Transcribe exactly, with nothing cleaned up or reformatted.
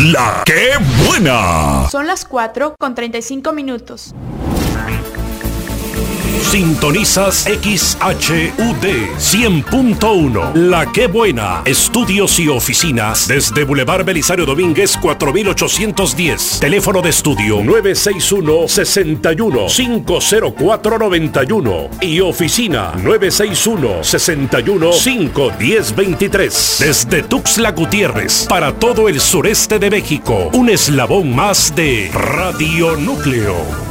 La que buena. Son las cuatro con treinta y cinco minutos. Sintonizas X H U D cien punto uno. La que buena. Estudios y oficinas desde Boulevard Belisario Domínguez cuatro mil ochocientos diez. Teléfono de estudio nueve seis uno, seis uno, cinco cero cuatro, nueve uno y oficina nueve seis uno, seis uno, cinco uno cero, dos tres. Desde Tuxtla Gutiérrez para todo el sureste de México. Un eslabón más de Radio Núcleo.